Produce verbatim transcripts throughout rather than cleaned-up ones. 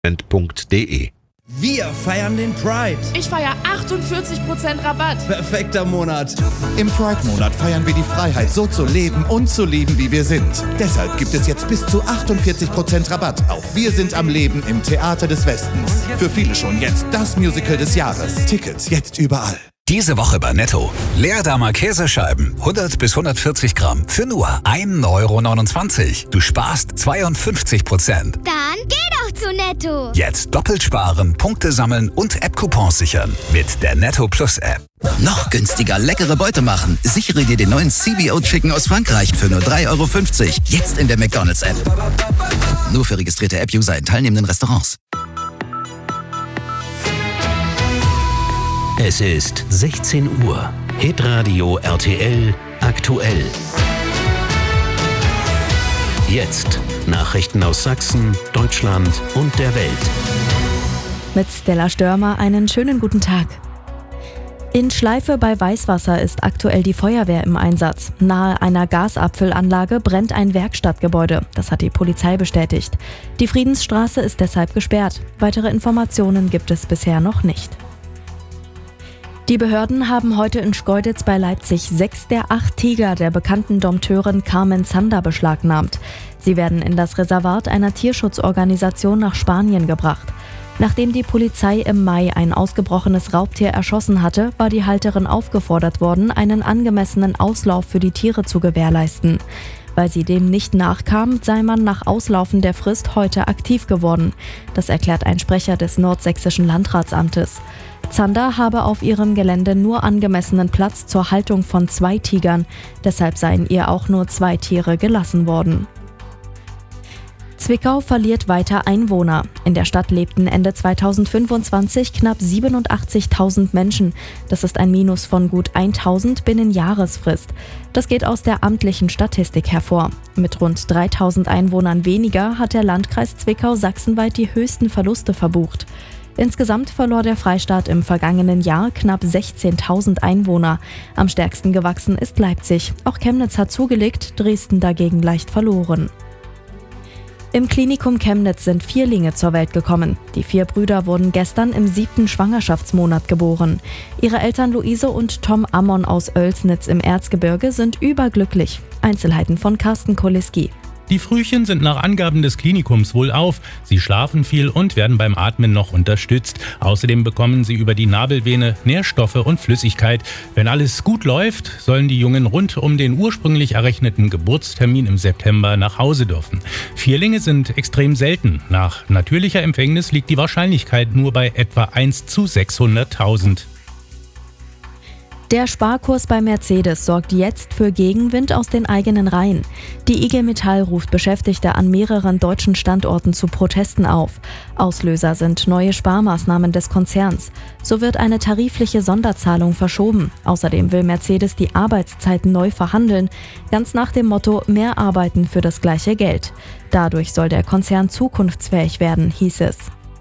punkt de. Wir feiern den Pride. Ich feiere achtundvierzig Prozent Rabatt. Perfekter Monat. Im Pride-Monat feiern wir die Freiheit, so zu leben und zu lieben, wie wir sind. Deshalb gibt es jetzt bis zu achtundvierzig Prozent Rabatt auf Wir sind am Leben im Theater des Westens. Für viele schon jetzt das Musical des Jahres. Tickets jetzt überall. Diese Woche bei Netto. Leerdammer Käsescheiben, hundert bis hundertvierzig Gramm, für nur ein Euro neunundzwanzig. Du sparst zweiundfünfzig Prozent. Dann geh doch zu Netto. Jetzt doppelt sparen, Punkte sammeln und App-Coupons sichern. Mit der Netto Plus App. Noch günstiger leckere Beute machen. Sichere dir den neuen C B O Chicken aus Frankreich für nur drei Euro fünfzig. Jetzt in der McDonald's App. Nur für registrierte App-User in teilnehmenden Restaurants. Es ist sechzehn Uhr. Hitradio R T L aktuell. Jetzt Nachrichten aus Sachsen, Deutschland und der Welt. Mit Stella Störmer einen schönen guten Tag. In Schleife bei Weißwasser ist aktuell die Feuerwehr im Einsatz. Nahe einer Gasabfüllanlage brennt ein Werkstattgebäude. Das hat die Polizei bestätigt. Die Friedensstraße ist deshalb gesperrt. Weitere Informationen gibt es bisher noch nicht. Die Behörden haben heute in Schkeuditz bei Leipzig sechs der acht Tiger der bekannten Dompteurin Carmen Zander beschlagnahmt. Sie werden in das Reservat einer Tierschutzorganisation nach Spanien gebracht. Nachdem die Polizei im Mai ein ausgebrochenes Raubtier erschossen hatte, war die Halterin aufgefordert worden, einen angemessenen Auslauf für die Tiere zu gewährleisten. Weil sie dem nicht nachkam, sei man nach Auslaufen der Frist heute aktiv geworden. Das erklärt ein Sprecher des Nordsächsischen Landratsamtes. Zander habe auf ihrem Gelände nur angemessenen Platz zur Haltung von zwei Tigern. Deshalb seien ihr auch nur zwei Tiere gelassen worden. Zwickau verliert weiter Einwohner. In der Stadt lebten Ende zweitausendfünfundzwanzig knapp siebenundachtzigtausend Menschen. Das ist ein Minus von gut tausend binnen Jahresfrist. Das geht aus der amtlichen Statistik hervor. Mit rund dreitausend Einwohnern weniger hat der Landkreis Zwickau sachsenweit die höchsten Verluste verbucht. Insgesamt verlor der Freistaat im vergangenen Jahr knapp sechzehntausend Einwohner. Am stärksten gewachsen ist Leipzig. Auch Chemnitz hat zugelegt, Dresden dagegen leicht verloren. Im Klinikum Chemnitz sind Vierlinge zur Welt gekommen. Die vier Brüder wurden gestern im siebten Schwangerschaftsmonat geboren. Ihre Eltern Luise und Tom Ammon aus Oelsnitz im Erzgebirge sind überglücklich. Einzelheiten von Carsten Koliski. Die Frühchen sind nach Angaben des Klinikums wohlauf. Sie schlafen viel und werden beim Atmen noch unterstützt. Außerdem bekommen sie über die Nabelvene Nährstoffe und Flüssigkeit. Wenn alles gut läuft, sollen die Jungen rund um den ursprünglich errechneten Geburtstermin im September nach Hause dürfen. Vierlinge sind extrem selten. Nach natürlicher Empfängnis liegt die Wahrscheinlichkeit nur bei etwa eins zu sechshunderttausend. Der Sparkurs bei Mercedes sorgt jetzt für Gegenwind aus den eigenen Reihen. Die I G Metall ruft Beschäftigte an mehreren deutschen Standorten zu Protesten auf. Auslöser sind neue Sparmaßnahmen des Konzerns. So wird eine tarifliche Sonderzahlung verschoben. Außerdem will Mercedes die Arbeitszeiten neu verhandeln, ganz nach dem Motto mehr arbeiten für das gleiche Geld. Dadurch soll der Konzern zukunftsfähig werden, hieß es.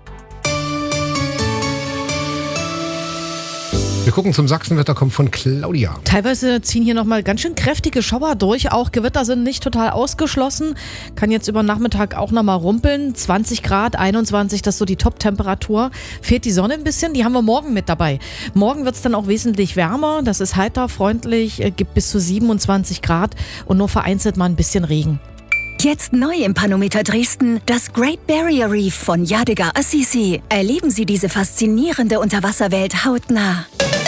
Wir gucken zum Sachsenwetter, kommt von Claudia. Teilweise ziehen hier nochmal ganz schön kräftige Schauer durch. Auch Gewitter sind nicht total ausgeschlossen. Kann jetzt über Nachmittag auch nochmal rumpeln. zwanzig Grad, einundzwanzig, das ist so die Top-Temperatur. Fehlt die Sonne ein bisschen, die haben wir morgen mit dabei. Morgen wird es dann auch wesentlich wärmer. Das ist heiter, freundlich, gibt bis zu siebenundzwanzig Grad und nur vereinzelt mal ein bisschen Regen. Jetzt neu im Panometer Dresden, das Great Barrier Reef von Yadigar Assisi. Erleben Sie diese faszinierende Unterwasserwelt hautnah.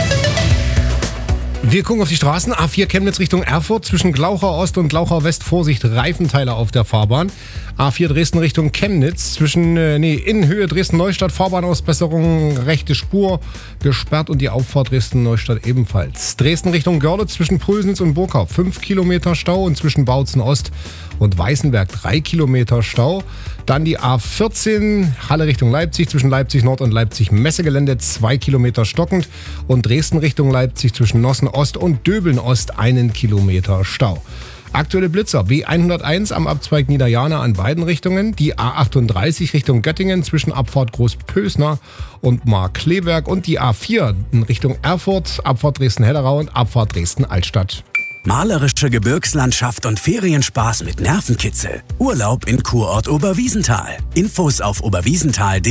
Wir gucken auf die Straßen. A vier Chemnitz Richtung Erfurt, zwischen Glauchau Ost und Glauchau West. Vorsicht, Reifenteile auf der Fahrbahn. A vier Dresden Richtung Chemnitz, zwischen, äh, nee, Innenhöhe Dresden-Neustadt, Fahrbahnausbesserung, rechte Spur gesperrt und die Auffahrt Dresden-Neustadt ebenfalls. Dresden Richtung Görlitz, zwischen Pulsnitz und Burkau, fünf Kilometer Stau und zwischen Bautzen Ost und Weißenberg drei Kilometer Stau. Dann die A vierzehn, Halle Richtung Leipzig, zwischen Leipzig Nord und Leipzig Messegelände, zwei Kilometer stockend. Und Dresden Richtung Leipzig, zwischen Nossen Ost und Döbeln Ost, einen Kilometer Stau. Aktuelle Blitzer, B hunderteins am Abzweig Niederjana an beiden Richtungen, die A achtunddreißig Richtung Göttingen zwischen Abfahrt Großpösner und Markkleeberg und die A vier in Richtung Erfurt, Abfahrt Dresden-Hellerau und Abfahrt Dresden-Altstadt. Malerische Gebirgslandschaft und Ferienspaß mit Nervenkitzel. Urlaub in Kurort Oberwiesenthal. Infos auf oberwiesenthal punkt de.